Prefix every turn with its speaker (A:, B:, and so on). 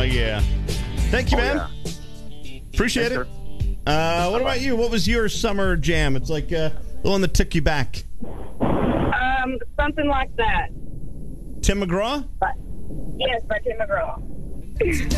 A: yeah. Thank you, man.
B: Yeah.
A: Appreciate
B: Thanks,
A: it. What about you? What was your summer jam? It's like the one that took you back.
C: Something like that.
A: Tim McGraw?
C: Yes, by Tim McGraw.